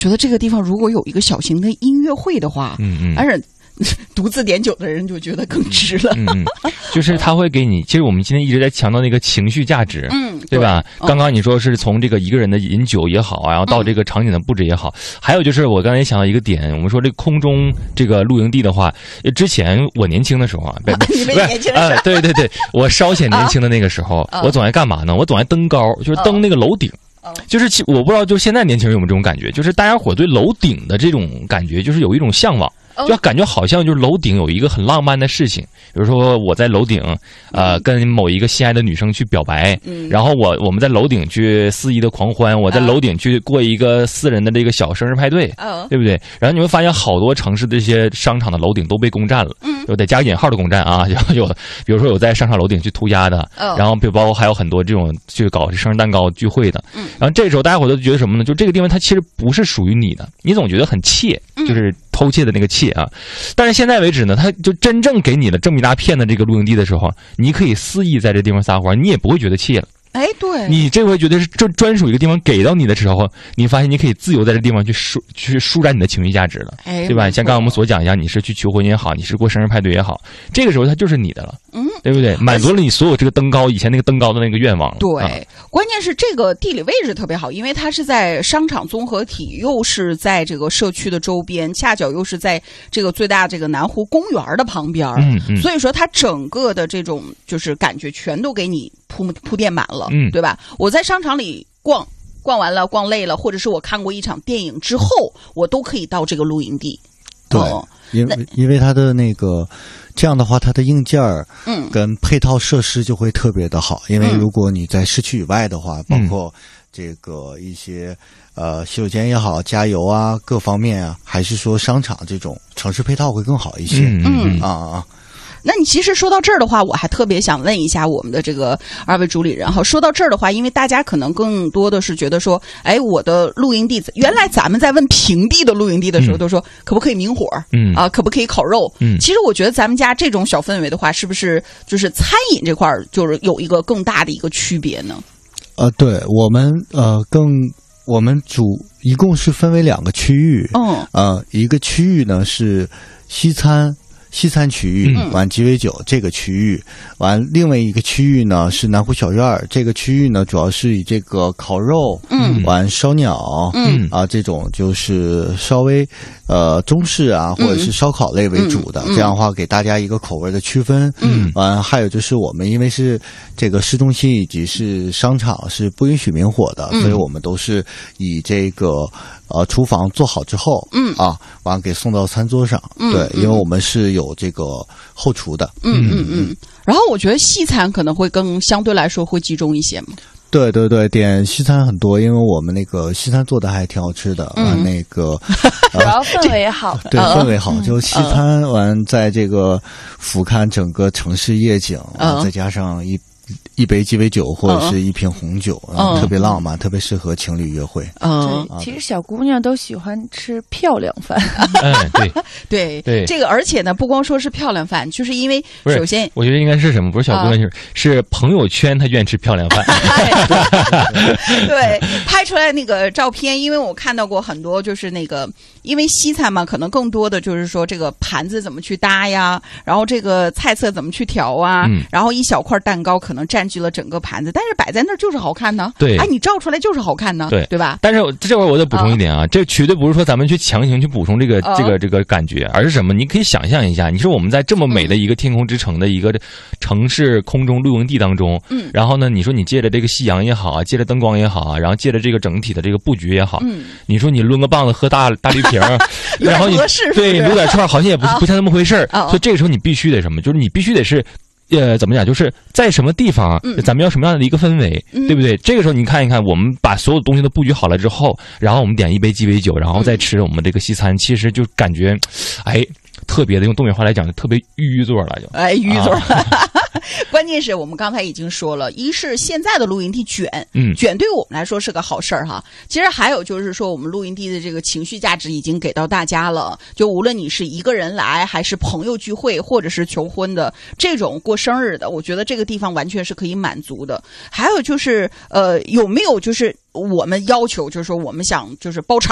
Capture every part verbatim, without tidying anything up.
觉得这个地方如果有一个小型的音乐会的话，嗯嗯，而且独自点酒的人就觉得更值了。 嗯嗯，就是他会给你，其实我们今天一直在强调那个情绪价值，嗯，对吧？对，刚刚你说是从这个一个人的饮酒也好啊，然后到这个场景的布置也好，嗯，还有就是我刚才也想到一个点，我们说这空中这个露营地的话，之前我年轻的时候啊，不你们年轻的时候， 呃，对对对，我稍显年轻的那个时候，啊，我总爱干嘛呢？我总爱登高，就是登那个楼顶。就是其我不知道，就是现在年轻人有没有这种感觉，就是大家伙对楼顶的这种感觉，就是有一种向往，就感觉好像就是楼顶有一个很浪漫的事情，比如说我在楼顶，呃，跟某一个心爱的女生去表白，嗯，然后我我们在楼顶去肆意的狂欢，我在楼顶去过一个私人的这个小生日派对，哦，对不对？然后你会发现好多城市的这些商场的楼顶都被攻占了，嗯，有得加个引号的攻占啊，有有，比如说有在商场楼顶去涂鸦的，哦，然后比如包括还有很多这种去搞生日蛋糕聚会的，嗯，然后这时候大家伙都觉得什么呢？就这个地方它其实不是属于你的，你总觉得很怯，就是偷窃的那个窃啊。但是现在为止呢，它就真正给你了这么一大片的这个露营地的时候，你可以肆意在这地方撒欢，你也不会觉得怯了。 哎，对， 你这回觉得是这专属一个地方给到你的时候，你发现你可以自由在这地方去舒去舒展你的情绪价值了，哎，对吧？像刚刚我们所讲一样，你是去求婚也好，你是过生日派对也好，这个时候它就是你的了，嗯，对不对？满足了你所有这个登高以前那个登高的那个愿望了。 对， 啊， 关键是这个地理位置特别好，因为它是在商场综合体，又是在这个社区的周边，恰巧又是在这个最大这个南湖公园的旁边，嗯嗯，所以说它整个的这种就是感觉全都给你铺铺垫满了，嗯，对吧？我在商场里逛逛完了，逛累了，或者是我看过一场电影之后，我都可以到这个露营地。 对，哦，因为因为它的那个这样的话，它的硬件儿嗯跟配套设施就会特别的好。因为如果你在市区以外的话，嗯，包括这个一些呃洗手间也好，加油啊各方面啊，还是说商场这种城市配套会更好一些。嗯嗯啊啊。 那你其实说到这儿的话，我还特别想问一下我们的这个二位主理人哈。说到这儿的话，因为大家可能更多的是觉得说，哎，我的露营地，原来咱们在问平地的露营地的时候，都说可不可以明火，嗯啊，可不可以烤肉，嗯。其实我觉得咱们家这种小氛围的话，是不是就是餐饮这块儿就是有一个更大的一个区别呢？ 呃，对我们呃更我们主一共是分为两个区域，嗯呃一个区域呢是西餐。西餐区域完鸡尾酒这个区域完，另外一个区域呢是南湖小院，这个区域呢主要是以这个烤肉，嗯，完烧鸟，嗯啊这种就是稍微呃中式啊或者是烧烤类为主的，嗯，这样的话给大家一个口味的区分。嗯，完还有就是我们因为是这个市中心以及是商场是不允许明火的，嗯，所以我们都是以这个呃厨房做好之后，嗯啊完给送到餐桌上，嗯，对，因为我们是有有这个后厨的， 嗯嗯嗯，然后我觉得西餐可能会更相对来说会集中一些嘛。 对对对，点西餐很多，因为我们那个西餐做的还挺好吃的，嗯，啊、那个主要氛围好， 对，氛围好，就西餐完在这个俯瞰整个城市夜景，嗯，再加上一。一杯鸡尾酒或者是一瓶红酒，嗯，特别浪漫，特别适合情侣约会。 嗯，对，其实小姑娘都喜欢吃漂亮饭。 嗯，对对对，这个而且呢，不光说是漂亮饭，就是因为首先我觉得应该是什么？不是小姑娘，就是是朋友圈她愿意吃漂亮饭。 对，拍出来那个照片，因为我看到过很多，就是那个因为西餐嘛，可能更多的就是说这个盘子怎么去搭呀，然后这个菜色怎么去调啊，嗯，然后一小块蛋糕可能占据了整个盘子，但是摆在那儿就是好看呢。 对， 哎，你照出来就是好看呢， 对对吧？ 但是这会儿我得补充一点啊，哦，这绝对不是说咱们去强行去补充这个，哦，这个这个感觉，而是什么？你可以想象一下，你说我们在这么美的一个天空之城的一个城市空中露营地当中，嗯，然后呢，你说你借着这个夕阳也好啊，借着灯光也好啊，然后借着这个整体的这个布局也好，嗯，你说你抡个棒子喝大大绿瓶，然后你对撸点串，好像也不不像那么回事儿，哦，所以这个时候你必须得什么？就是你必须得是。呃，怎么讲？就是在什么地方，嗯，咱们要什么样的一个氛围，嗯，对不对？这个时候你看一看，我们把所有东西都布局好了之后，然后我们点一杯鸡尾酒，然后再吃我们这个西餐，嗯，其实就感觉，哎，特别的，用东北话来讲，就特别淤座了，就哎淤座。啊关键是我们刚才已经说了，一是现在的露营地卷，嗯，卷对我们来说是个好事儿哈。其实还有就是说，我们露营地的这个情绪价值已经给到大家了。就无论你是一个人来，还是朋友聚会，或者是求婚的这种过生日的，我觉得这个地方完全是可以满足的。还有就是，呃，有没有就是我们要求，就是说我们想就是包场。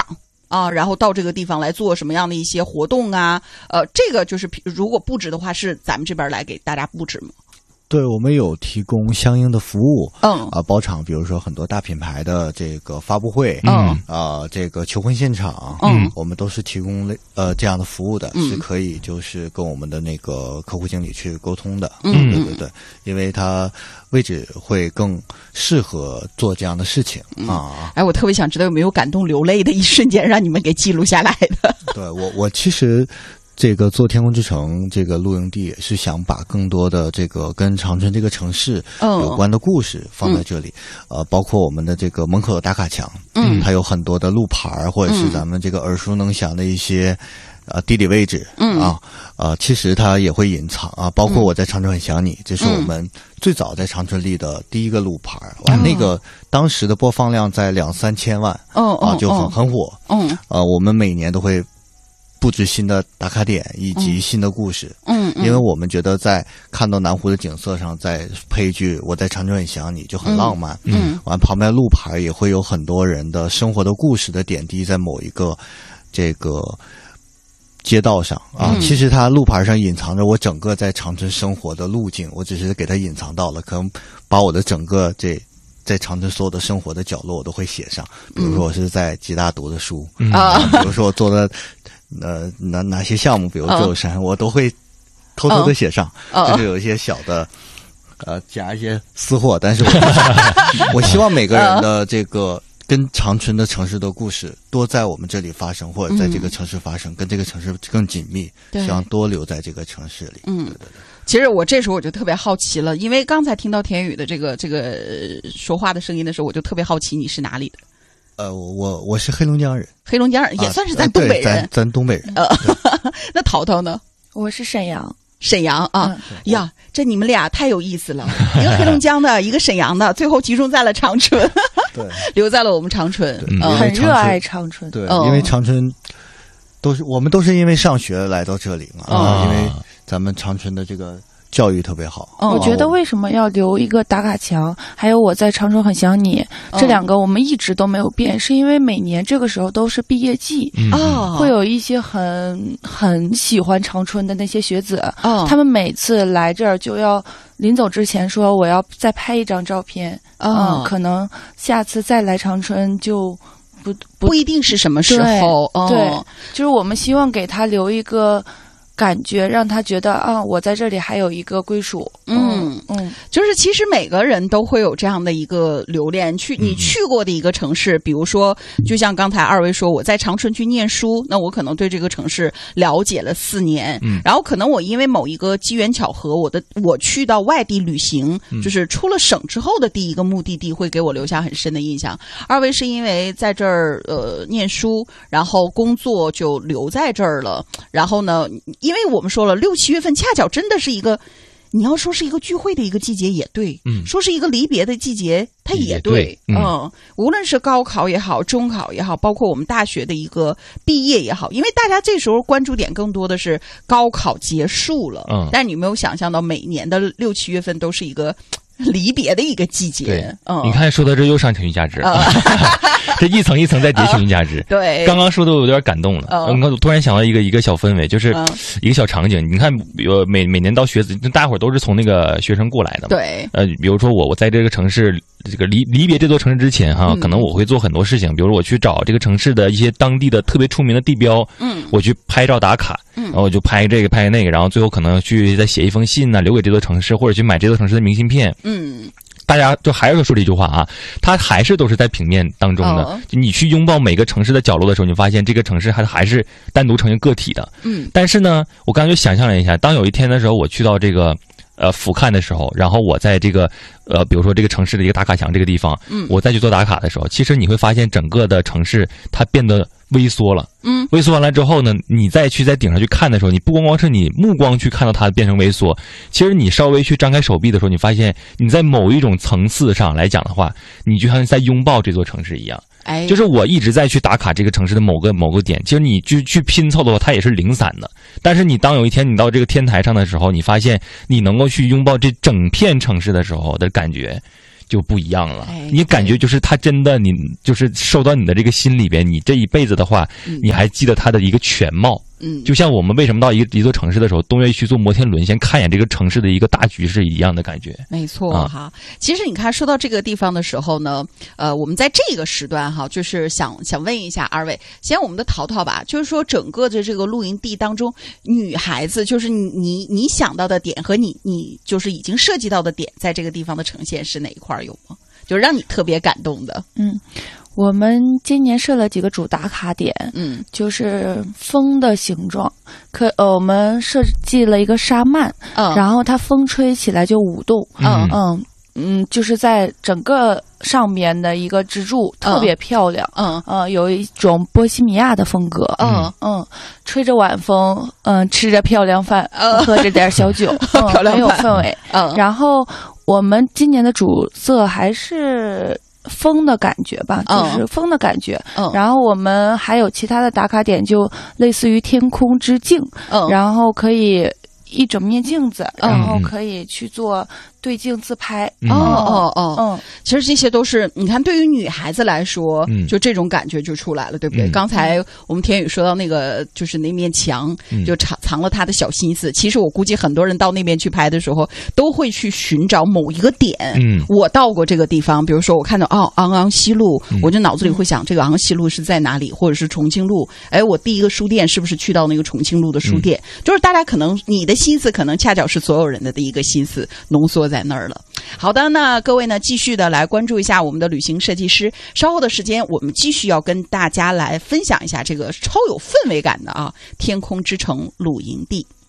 啊，然后到这个地方来做什么样的一些活动啊？呃，这个就是如果布置的话，是咱们这边来给大家布置吗？ 对，我们有提供相应的服务， 嗯啊，包场，比如说很多大品牌的这个发布会， 嗯啊，这个求婚现场， 嗯， 我们都是提供了呃这样的服务的， 嗯、 是可以就是跟我们的那个客户经理去沟通的， 嗯， 对对对，因为它位置会更适合做这样的事情、嗯、啊。 哎，我特别想知道有没有感动流泪的一瞬间，让你们给记录下来的。 对我，我其实。这个做天空之城这个露营地也是想把更多的这个跟长春这个城市有关的故事放在这里，嗯、呃，包括我们的这个门口的打卡墙，嗯，它有很多的路牌或者是咱们这个耳熟能详的一些呃地理位置，嗯啊，呃，其实它也会隐藏啊，包括我在长春很想你，这是我们最早在长春立的第一个路牌，哇、嗯，那个当时的播放量在两三千万，哦啊，就很很火，嗯，呃，我们每年都会布置新的打卡点以及新的故事，嗯，嗯因为我们觉得在看到南湖的景色上再配一句我在长春很想你就很浪漫，嗯，完旁边路牌也会有很多人的生活的故事的点滴在某一个这个街道上啊，嗯、其实它路牌上隐藏着我整个在长春生活的路径，我只是给它隐藏到了，可能把我的整个这在长春所有的生活的角落我都会写上，比如说我是在吉大读的书啊、嗯，比如说我做的呃哪哪些项目，比如舟山、哦，我都会偷偷的写上，哦、就是有一些小的呃夹一些私货，但是我我希望每个人的这个。跟长春的城市的故事多在我们这里发生，或者在这个城市发生，嗯、跟这个城市更紧密，希望多留在这个城市里。嗯，对对对。 其实我这时候我就特别好奇了，因为刚才听到田宇的这个这个说话的声音的时候，我就特别好奇你是哪里的。 呃，我我是黑龙江人， 黑龙江人也算是咱东北人， 呃、咱咱东北人。 呃，那淘淘呢？ 我是沈阳。 沈阳啊、嗯、呀，这你们俩太有意思了，一个黑龙江的，一个沈阳的，最后集中在了长春， 对， 留在了我们长春， 嗯、很热爱长春。 对，因为长春都是我们都是因为上学来到这里嘛，嗯、啊，因为咱们长春的这个教育特别好。 我觉得为什么要留一个打卡墙，还有我在长春很想你，这两个我们一直都没有变，是因为每年这个时候都是毕业季啊，会有一些很很喜欢长春的那些学子，他们每次来这儿就要临走之前说我要再拍一张照片，嗯，可能下次再来长春就不不不一定是什么时候， 对，就是我们希望给他留一个感觉，让他觉得啊，我在这里还有一个归属。 嗯嗯，就是其实每个人都会有这样的一个留恋，去你去过的一个城市，比如说，就像刚才二位说，我在长春去念书，那我可能对这个城市了解了四年，嗯，然后可能我因为某一个机缘巧合，我的我去到外地旅行，嗯、就是出了省之后的第一个目的地，会给我留下很深的印象。二位是因为在这儿呃念书，然后工作就留在这儿了，然后呢，因为我们说了，六七月份恰巧真的是一个，你要说是一个聚会的一个季节也对，嗯，说是一个离别的季节，它也对，也对嗯, 嗯，无论是高考也好，中考也好，包括我们大学的一个毕业也好，因为大家这时候关注点更多的是高考结束了，嗯，但是你没有想象到每年的六七月份都是一个离别的一个季节。 对，嗯，你看说到这又上情绪价值，嗯、这一层一层在叠情绪价值。 嗯、对，刚刚说的我有点感动了。嗯，我突然想到一个一个小氛围，就是一个小场景。你看，有每每年到学子，大伙儿都是从那个学生过来的嘛。 对。 呃，比如说我我在这个城市。这个离离别这座城市之前哈，可能我会做很多事情，比如我去找这个城市的一些当地的特别出名的地标，嗯，我去拍照打卡，嗯，然后我就拍这个拍那个，然后最后可能去再写一封信呢，留给这座城市，或者去买这座城市的明信片，嗯，大家就还是说这句话啊，它还是都是在平面当中的，哦、就你去拥抱每个城市的角落的时候，你发现这个城市还还是单独成一个个体的，嗯，但是呢，我刚才就想象了一下，当有一天的时候，我去到这个。呃，俯瞰的时候，然后我在这个呃，比如说这个城市的一个打卡墙这个地方，嗯，我再去做打卡的时候，其实你会发现整个的城市它变得微缩了，嗯，微缩完了之后呢，你再去在顶上去看的时候，你不光光是你目光去看到它变成微缩，其实你稍微去张开手臂的时候，你发现你在某一种层次上来讲的话，你就像在拥抱这座城市一样。哎，就是我一直在去打卡这个城市的某个某个点，其实你去去拼凑的话，它也是零散的。但是你当有一天你到这个天台上的时候，你发现你能够去拥抱这整片城市的时候的感觉， 就不一样了。你感觉就是他真的，你就是收到你的这个心里边，你这一辈子的话，你还记得他的一个全貌。嗯，就像我们为什么到一个一座城市的时候，都愿意去坐摩天轮，先看一眼这个城市的一个大局是一样的感觉。 没错哈、啊。其实你看，说到这个地方的时候呢，呃，我们在这个时段哈，就是想想问一下二位，先我们的淘淘吧，就是说整个的这个露营地当中，女孩子就是你你你想到的点和你你就是已经涉及到的点，在这个地方的呈现是哪一块有吗？就是让你特别感动的。 嗯。我们今年设了几个主打卡点，嗯，就是风的形状，可呃，我们设计了一个沙幔，嗯，然后它风吹起来就舞动，嗯嗯嗯，就是在整个上面的一个支柱特别漂亮，嗯呃，有一种波西米亚的风格，嗯嗯，吹着晚风，嗯，吃着漂亮饭，嗯，喝着点小酒，嗯、漂亮很有氛围，嗯，然后我们今年的主色还是风的感觉吧，就是风的感觉。嗯，然后我们还有其他的打卡点，就类似于天空之镜，嗯，然后可以一整面镜子，嗯、然后可以去做对镜自拍。 嗯、哦哦哦，嗯，其实这些都是你看，对于女孩子来说，嗯，就这种感觉就出来了，对不对？嗯、刚才我们田宇说到那个，就是那面墙，嗯、就藏藏了他的小心思。其实我估计很多人到那边去拍的时候，都会去寻找某一个点。嗯，我到过这个地方，比如说我看到哦昂昂西路，嗯、我就脑子里会想这个昂西路是在哪里，或者是重庆路。哎，我第一个书店是不是去到那个重庆路的书店？嗯、就是大家可能你的心思，可能恰巧是所有人的的一个心思浓缩在那儿了。好的，那各位呢，继续的来关注一下我们的旅行设计师。稍后的时间，我们继续要跟大家来分享一下这个超有氛围感的啊天空之城露营地。